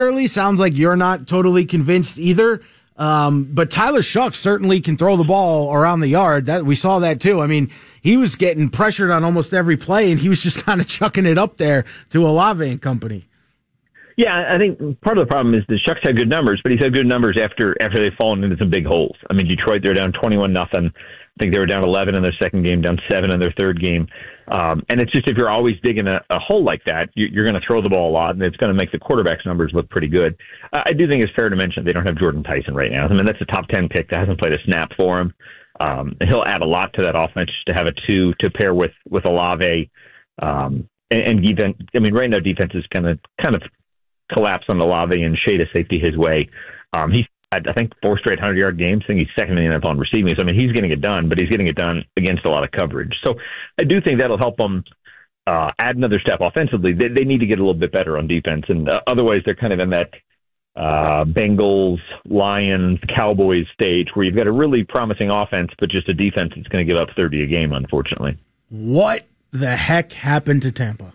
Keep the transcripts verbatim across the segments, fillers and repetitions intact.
Sounds like you're not totally convinced either. Um, but Tyler Shuck certainly can throw the ball around the yard. That we saw that too. I mean, he was getting pressured on almost every play, and he was just kind of chucking it up there to Olave and company. Yeah, I think part of the problem is the Shucks had good numbers, but he's had good numbers after after they've fallen into some big holes. I mean, Detroit, they're down twenty-one nothing. I think they were down eleven in their second game, down seven in their third game. Um, and it's just if you're always digging a, a hole like that, you, you're going to throw the ball a lot, and it's going to make the quarterback's numbers look pretty good. Uh, I do think it's fair to mention they don't have Jordan Tyson right now. I mean, that's a top ten pick that hasn't played a snap for him. Um, and he'll add a lot to that offense to have a two to pair with with Olave. Um, and, and defense, I mean, right now defense is going to kind of collapse on Olave and shade a safety his way. Um, he's had, I think, four straight hundred-yard games. I think he's second in the N F L in receiving. So, I mean, he's getting it done, but he's getting it done against a lot of coverage. So I do think that'll help them uh, add another step offensively. They, they need to get a little bit better on defense, and uh, otherwise they're kind of in that uh, Bengals, Lions, Cowboys stage where you've got a really promising offense, but just a defense that's going to give up thirty a game, unfortunately. What the heck happened to Tampa?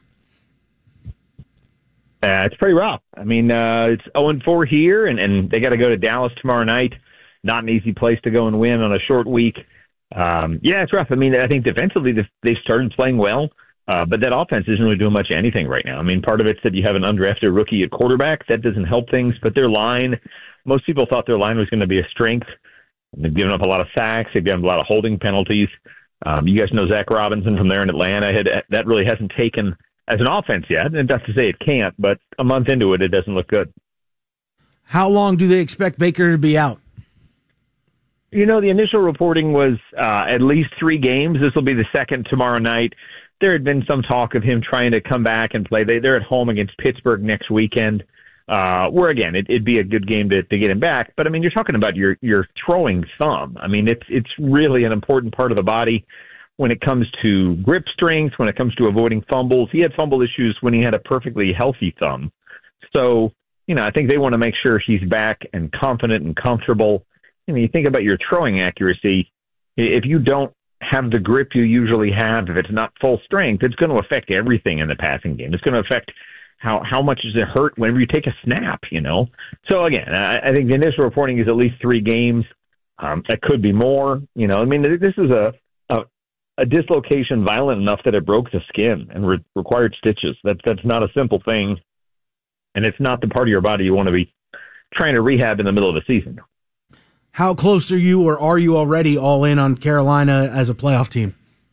Uh, it's pretty rough. I mean, uh, it's oh and four here, and, and they got to go to Dallas tomorrow night. Not an easy place to go and win on a short week. Um, yeah, it's rough. I mean, I think defensively they started playing well, uh, but that offense isn't really doing much of anything right now. I mean, part of it's that you have an undrafted rookie at quarterback. That doesn't help things, but their line, most people thought their line was going to be a strength. They've given up a lot of sacks. They've given up a lot of holding penalties. Um, you guys know Zach Robinson from there in Atlanta. Had, that really hasn't taken as an offense yet, and that's to say it can't, but a month into it, it doesn't look good. How long do they expect Baker to be out? You know, the initial reporting was uh, at least three games. This will be the second tomorrow night. There had been some talk of him trying to come back and play. They, they're at home against Pittsburgh next weekend, uh, where, again, it, it'd be a good game to, to get him back. But, I mean, you're talking about your, your throwing thumb. I mean, it's it's really an important part of the body when it comes to grip strength, when it comes to avoiding fumbles. He had fumble issues when he had a perfectly healthy thumb. So, you know, I think they want to make sure he's back and confident and comfortable. I mean, you think about your throwing accuracy. If you don't have the grip you usually have, if it's not full strength, it's going to affect everything in the passing game. It's going to affect how, how much does it hurt whenever you take a snap, you know? So, again, I, I think the initial reporting is at least three games. Um, that could be more. You know, I mean, this is a, a a dislocation violent enough that it broke the skin and re- required stitches. That, that's not a simple thing, and it's not the part of your body you want to be trying to rehab in the middle of the season. How close are you, or are you already all in on Carolina as a playoff team?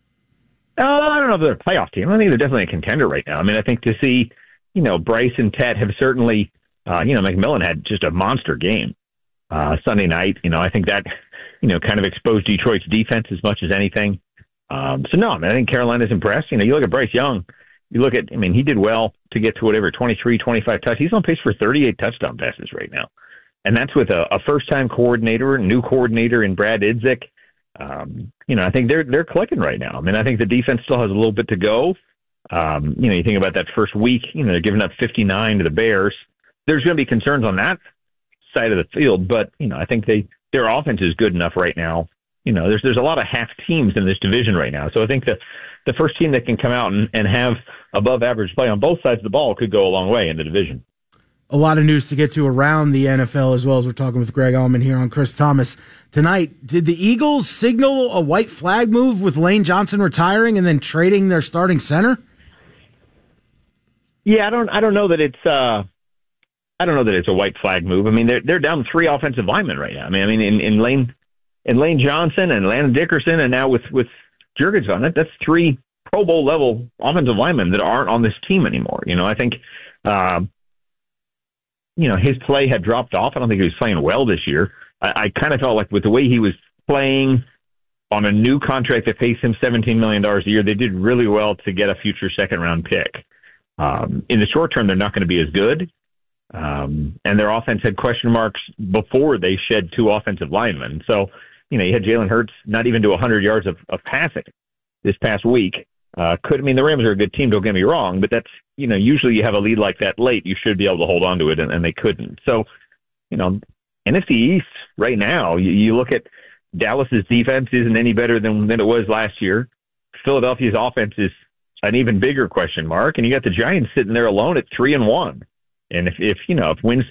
Uh, I don't know if they're a playoff team. I think they're definitely a contender right now. I mean, I think to see, you know, Bryce and Ted have certainly, uh, you know, McMillan had just a monster game uh, Sunday night. You know, I think that, you know, kind of exposed Detroit's defense as much as anything. Um, so, no, I mean, I think Carolina's impressed. You know, you look at Bryce Young, you look at, I mean, he did well to get to whatever, twenty-three, twenty-five touchdowns. He's on pace for thirty-eight touchdown passes right now. And that's with a, a first-time coordinator, new coordinator in Brad Idzik. Um, you know, I think they're they're clicking right now. I mean, I think the defense still has a little bit to go. Um, you know, you think about that first week, you know, they're giving up fifty-nine to the Bears. There's going to be concerns on that side of the field, but, you know, I think they their offense is good enough right now. You know, there's there's a lot of half teams in this division right now. So I think the, the first team that can come out and, and have above average play on both sides of the ball could go a long way in the division. A lot of news to get to around the N F L as well, as we're talking with Greg Allman here on Chris Thomas tonight. Did the Eagles signal a white flag move with Lane Johnson retiring and then trading their starting center? Yeah, I don't I don't know that it's uh I don't know that it's a white flag move. I mean, they're they're down three offensive linemen right now. I mean, I mean in, in Lane in Lane Johnson and Landon Dickerson, and now with with Jurgensen, that that's three Pro Bowl level offensive linemen that aren't on this team anymore. You know, I think. Uh, You know, his play had dropped off. I don't think he was playing well this year. I, I kind of felt like with the way he was playing on a new contract that pays him seventeen million dollars a year, they did really well to get a future second-round pick. Um, in the short term, they're not going to be as good. Um, and their offense had question marks before they shed two offensive linemen. So, you know, you had Jalen Hurts not even to one hundred yards of, of passing this past week. Uh, could, I mean, the Rams are a good team, don't get me wrong, but that's, you know, usually you have a lead like that late, you should be able to hold on to it, and, and they couldn't. So, you know, N F C East right now, you, you look at Dallas's defense isn't any better than, than it was last year. Philadelphia's offense is an even bigger question mark, and you got the Giants sitting there alone at three and one. And if, if you know, if Winston